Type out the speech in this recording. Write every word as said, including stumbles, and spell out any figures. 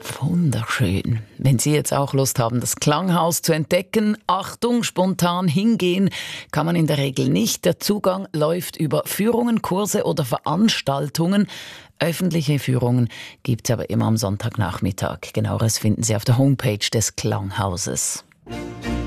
Wunderschön. Wenn Sie jetzt auch Lust haben, das Klanghaus zu entdecken, Achtung, spontan hingehen kann man in der Regel nicht. Der Zugang läuft über Führungen, Kurse oder Veranstaltungen. Öffentliche Führungen gibt es aber immer am Sonntagnachmittag. Genaueres finden Sie auf der Homepage des Klanghauses.